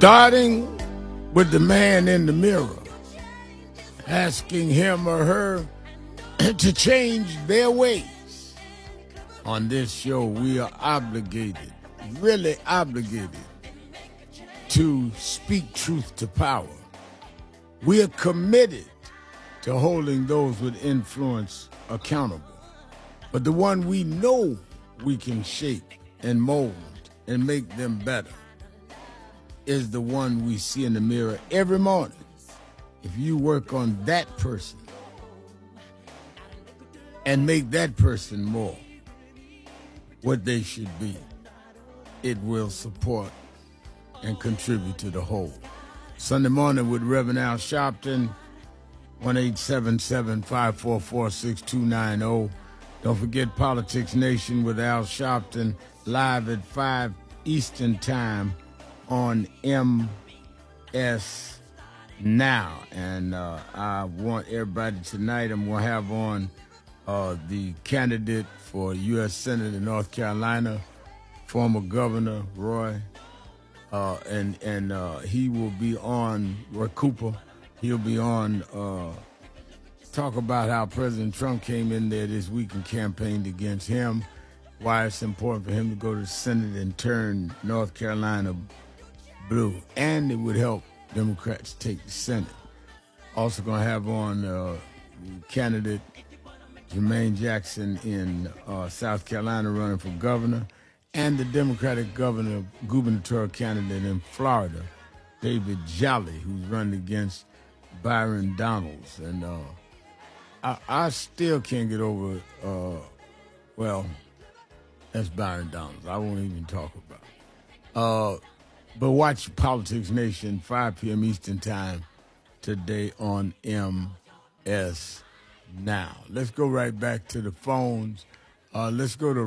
Starting with the man in the mirror, asking him or her to change their ways. On this show, we are obligated, really obligated, to speak truth to power. We are committed to holding those with influence accountable. But the one we know we can shape and mold and make them better is the one we see in the mirror every morning. If you work on that person and make that person more what they should be, it will support and contribute to the whole. Sunday morning with Reverend Al Sharpton, 1-877-544-6290. Don't forget Politics Nation with Al Sharpton, live at 5 Eastern Time on MS Now. And I want everybody tonight, I'm going to have on the candidate for U.S. Senate in North Carolina, former Governor Roy, and he will be on, Roy Cooper, he'll be on, talk about how President Trump came in there this week and campaigned against him, why it's important for him to go to the Senate and turn North Carolina blue, and it would help Democrats take the Senate. Also going to have on the candidate Jermaine Jackson in South Carolina running for governor, and the Democratic gubernatorial candidate in Florida, David Jolly, who's running against Byron Donalds. And I still can't get over, well, that's Byron Donalds. I won't even talk about it. But watch Politics Nation, 5 p.m. Eastern Time today on MS Now. Let's go right back to the phones. Let's go to